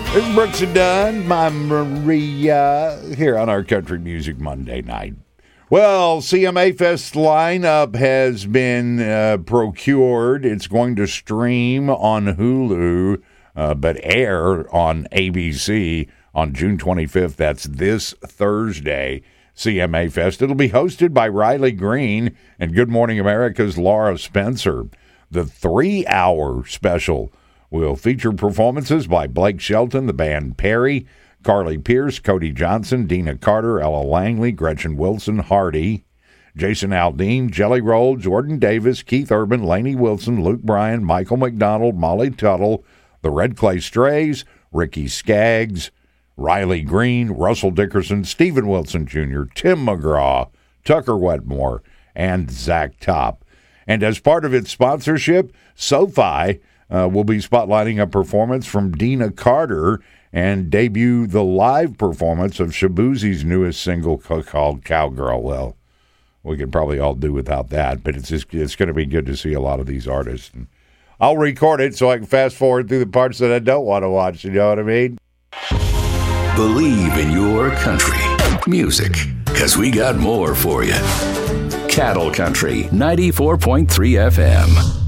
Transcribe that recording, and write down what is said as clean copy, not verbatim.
It's Brooks and Dunn, my Maria, here on our Country Music Monday night. Well, CMA Fest lineup has been procured. It's going to stream on Hulu, but air on ABC on June 25th. That's this Thursday, CMA Fest. It'll be hosted by Riley Green and Good Morning America's Laura Spencer. The 3-hour special will feature performances by Blake Shelton, the band Perry, Carly Pierce, Cody Johnson, Dina Carter, Ella Langley, Gretchen Wilson, Hardy, Jason Aldean, Jelly Roll, Jordan Davis, Keith Urban, Lainey Wilson, Luke Bryan, Michael McDonald, Molly Tuttle, the Red Clay Strays, Ricky Skaggs, Riley Green, Russell Dickerson, Stephen Wilson Jr., Tim McGraw, Tucker Wetmore, and Zach Top. And as part of its sponsorship, SoFi will be spotlighting a performance from Dina Carter and debut the live performance of Shabuzi's newest single called Cowgirl. Well, we could probably all do without that, but it's going to be good to see a lot of these artists. And I'll record it so I can fast forward through the parts that I don't want to watch, you know what I mean? Believe in your country music, because we got more for you. Cattle Country 94.3 FM.